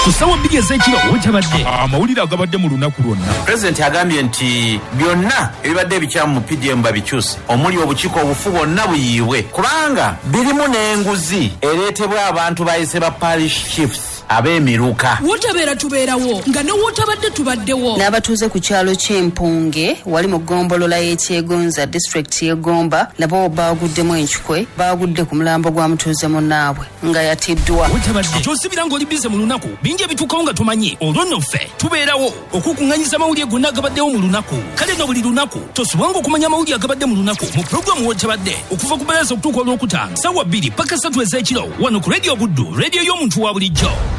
ku ssaawa 2 ez'ekiro wetabadde amawulire agabadde mu lunaku lwonna. Pulezidenti agambye nti byonna ebibadde ebikyamu mu PDM babikyuse, omuli obukiiko obufu bwonna buyiibwe kubanga birimu n'enguzi ereetebwa abantu bayise ba parish chiefs ab'emiruka. Wotabeera tubeerawo nga ne wotabadde tubaddewo. N'abatuuze ku kyalo ky'Empunge wali mu ggombolola y'Ekyegonza disitulikiti y'Egomba nabo baaguddemu enkikwe, baagudde ku mulambo gwa mutuuze munnaabwe nga yatiddwa. Wotabadde ky'osibira ng'oli bize mu lunaku bingi ebituukawo nga tomanyi, olwo nno ffe tubeerawo okukuŋŋanyiza amawulire gonna agabaddewo mu lunaku. Kale no buli lunaku tosubwanga okumanya amawulire agabadde mu lunaku mu pulogulaamu Wotabadde okuva ku Balaasa okutuuka olwokutaano ssaawa 2 paka 3 ez'ekiro wano ku Radio Buddu, rediyo y'omuntu wa bulijjo.